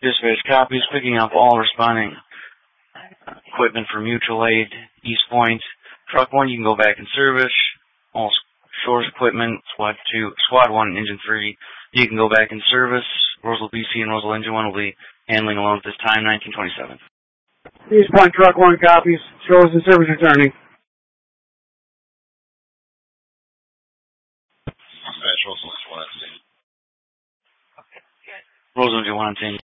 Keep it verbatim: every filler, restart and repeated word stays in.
Dispatch copies, picking up all responding uh, equipment for mutual aid, East Point. Truck one, you can go back in service. All Shores equipment, SWAT two, SWAT one, Engine three, you can go back in service. Roseville B C and Roseville Engine one will be handling alone at this time, nineteen twenty-seven. East Point Truck one copies. Shores in service returning. Dispatch Roseville Engine one on scene. Roseville Engine one on scene.